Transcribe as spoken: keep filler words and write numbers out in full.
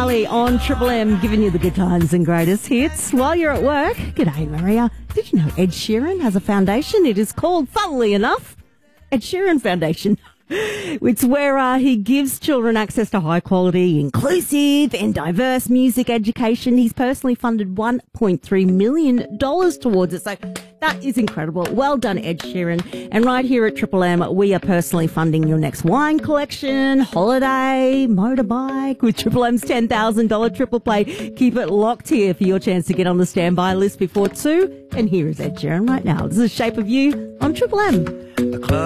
Riley on Triple M, giving you the good times and greatest hits while you're at work. G'day, Maria. Did you know Ed Sheeran has a foundation? It is called, funnily enough, Ed Sheeran Foundation. It's where uh, he gives children access to high quality, inclusive and diverse music education. He's personally funded one point three million dollars towards it. So that is incredible. Well done, Ed Sheeran. And right here at Triple M, we are personally funding your next wine collection, holiday, motorbike with Triple M's ten thousand dollars triple play. Keep it locked here for your chance to get on the standby list before two. And here is Ed Sheeran right now. This is Shape of You on Triple M.